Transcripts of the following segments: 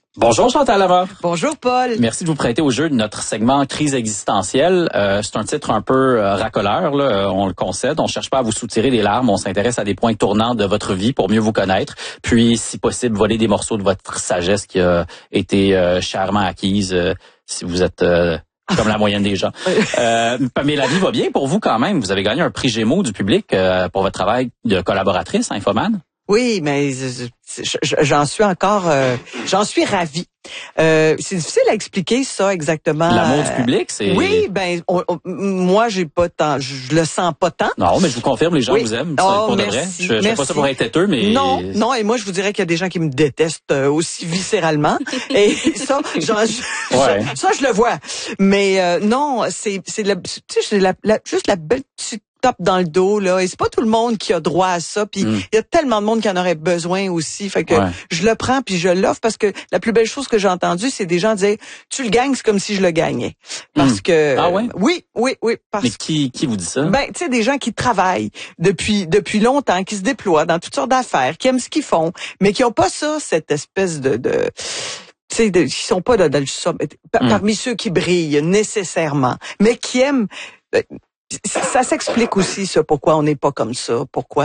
Bonjour Chantal Lara. Bonjour Paul. Merci de vous prêter au jeu de notre segment crise existentielle. C'est un titre un peu racoleur, là, on le concède. On cherche pas à vous soutirer des larmes, on s'intéresse à des points tournants de votre vie pour mieux vous connaître, puis si possible voler des morceaux de votre sagesse qui a été chèrement acquise si vous êtes comme la moyenne des gens. Mais la vie va bien pour vous quand même. Vous avez gagné un prix Gémeaux du public pour votre travail de collaboratrice à Infoman. Oui, mais j'en suis encore, j'en suis ravie. C'est difficile à expliquer ça exactement. L'amour du public, c'est. Oui, moi j'ai pas tant, je le sens pas tant. Non, mais je vous confirme, les gens vous aiment. Pour de vrai. Je fais pas ça pour être têteux, mais. Non, et moi je vous dirais qu'il y a des gens qui me détestent aussi viscéralement. Et ça, ça je le vois. Mais non, c'est juste la belle petite tape dans le dos là, et c'est pas tout le monde qui a droit à ça, puis il y a tellement de monde qui en aurait besoin aussi, fait que je le prends puis je l'offre parce que la plus belle chose que j'ai entendue, c'est des gens dire tu le gagnes, c'est comme si je le gagnais. Parce que oui, parce mais qui vous dit ça? Tu sais, des gens qui travaillent depuis longtemps, qui se déploient dans toutes sortes d'affaires, qui aiment ce qu'ils font, mais qui ont pas ça, cette espèce de tu sais, qui sont pas dans le parmi ceux qui brillent nécessairement, mais qui aiment. Ça s'explique aussi, ça, pourquoi on n'est pas comme ça, pourquoi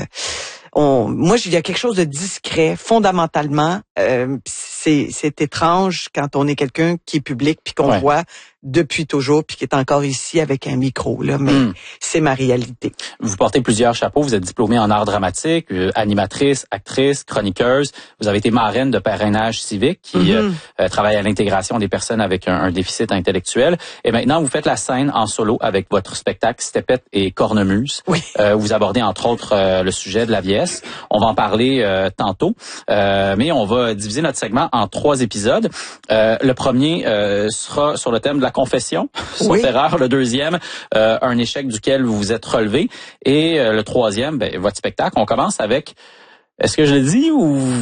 moi, il y a quelque chose de discret, fondamentalement. C'est étrange quand on est quelqu'un qui est public puis qu'on voit depuis toujours puis qui est encore ici avec un micro là, mais c'est ma réalité. Vous portez plusieurs chapeaux, vous êtes diplômée en art dramatique, animatrice, actrice, chroniqueuse, vous avez été marraine de Parrainage civique qui travaille à l'intégration des personnes avec un déficit intellectuel, et maintenant vous faites la scène en solo avec votre spectacle Stepette et Cornemuse. Oui. Vous abordez entre autres le sujet de la vieillesse. On va en parler tantôt, mais on va diviser notre segment en 3 épisodes. Le premier sera sur le thème de la confession, sauf erreur. Le deuxième, un échec duquel vous vous êtes relevé. Et le troisième, votre spectacle. On commence avec, est-ce que je le dis ou...